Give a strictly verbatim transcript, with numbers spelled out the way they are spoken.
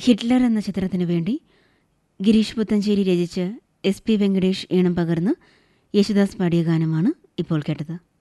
Hitler എന്ന ചിത്രത്തിനു വേണ്ടി ഗിരീഷ് പുത്തഞ്ചേരി രചിച്ച് എസ് പി വെങ്കടേഷ് ഈണം പകർന്ന് യേശുദാസ് പാടിയ ഗാനമാണ് ഇപ്പോൾ കേട്ടത്.